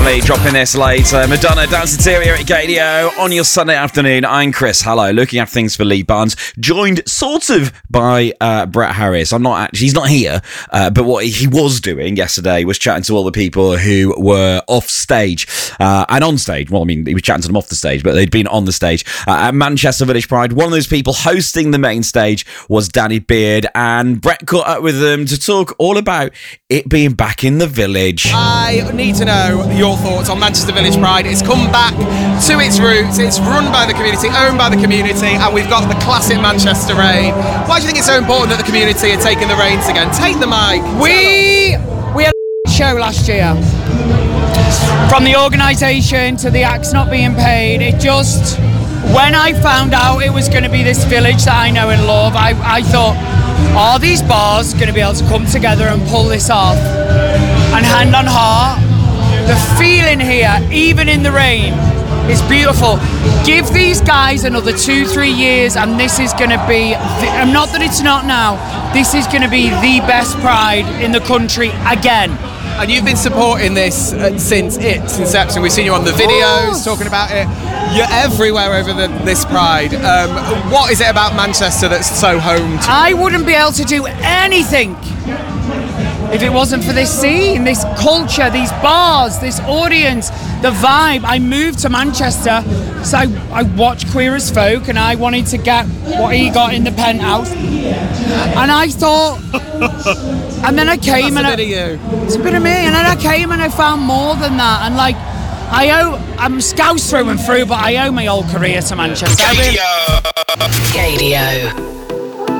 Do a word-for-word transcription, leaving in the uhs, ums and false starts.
definitely dropping this later. Madonna, Danceteria here at Gadio on your Sunday afternoon. I'm Chris. Hello, looking after things for Lee Barnes, joined sort of by uh, Brett Harris. I'm not actually, he's not here, uh, but what he was doing yesterday was chatting to all the people who were off stage uh, and on stage. Well, I mean, he was chatting to them off the stage, but they'd been on the stage uh, at Manchester Village Pride. One of those people hosting the main stage was Danny Beard, and Brett caught up with them to talk all about it being back in the village. I need to know your thoughts on Manchester Village Pride. It's come back to its roots. It's run by the community, owned by the community, and we've got the classic Manchester rain. Why do you think it's so important that the community are taking the reins again? Take the mic. We we had a show last year. From the organisation to the acts not being paid, it just, when I found out it was going to be this village that I know and love, I, I thought, are these bars going to be able to come together and pull this off? And hand on heart, the feeling here, even in the rain, is beautiful. Give these guys another two, three years and this is going to be, I'm not that it's not now, this is going to be the best Pride in the country again. And you've been supporting this uh, since its inception. We've seen you on the videos talking about it. You're everywhere over the, this Pride. Um, what is it about Manchester that's so home to you? I wouldn't be able to do anything if it wasn't for this scene, this culture, these bars, this audience, the vibe. I moved to Manchester, so I, I watched Queer as Folk, and I wanted to get what he got in the Penthouse. And I thought, and then I came That's and a bit I, of you. it's a bit of me, and then I came and I found more than that. And like, I owe, I'm Scouse through and through, but I owe my whole career to Manchester. Gadio. Gadio.